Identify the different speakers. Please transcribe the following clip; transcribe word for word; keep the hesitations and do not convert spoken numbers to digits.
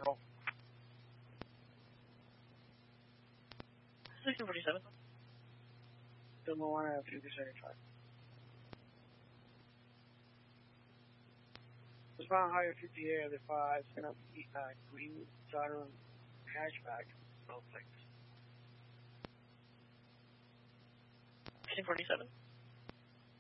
Speaker 1: General. sixteen forty-seven. Still no one at fifty seventy-five. Respond higher fifty air, the five, it's gonna be uh, green Saturn hatchback. No thanks. sixteen forty-seven.